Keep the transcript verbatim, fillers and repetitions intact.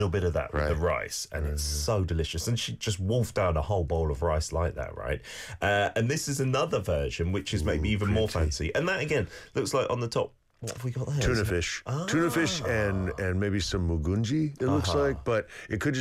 little bit of that with Right. the rice, and it's so delicious. And she just wolfed down a whole bowl of rice like that, right? Uh, and this is another version, which is maybe Ooh, even cream more tea. fancy. And that, again, looks like on the top, what have we got there? Tuna Is it- fish. Ah. Tuna fish and, and maybe some mugunji, it looks Uh-huh. like. But it could just